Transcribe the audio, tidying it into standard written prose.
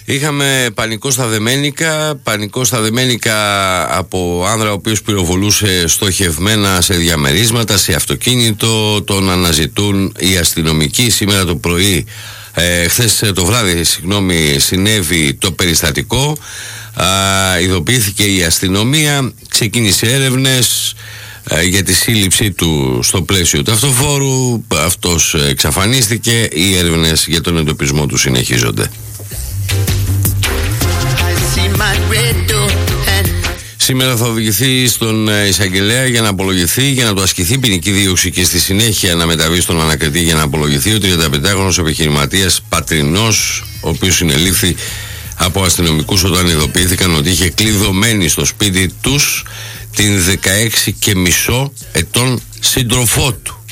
Είχαμε πανικό στα Δεμένικα από άνδρα ο οποίος πυροβολούσε στοχευμένα σε διαμερίσματα, σε αυτοκίνητο. Τον αναζητούν οι αστυνομικοί. Σήμερα το πρωί, χθες το βράδυ, συνέβη το περιστατικό. Ειδοποιήθηκε η αστυνομία, ξεκίνησε έρευνες για τη σύλληψή του στο πλαίσιο του αυτοφόρου. Αυτός εξαφανίστηκε. Οι έρευνες για τον εντοπισμό του συνεχίζονται. Σήμερα θα οδηγηθεί στον εισαγγελέα για να απολογηθεί, για να του ασκηθεί ποινική δίωξη και στη συνέχεια να μεταβεί στον ανακριτή για να απολογηθεί ο 35χρονος επιχειρηματίας Πατρινός, ο οποίος συνελήφθη από αστυνομικούς όταν ειδοποιήθηκαν ότι είχε κλειδωμένη στο σπίτι τους την 16,5 ετών σύντροφό του.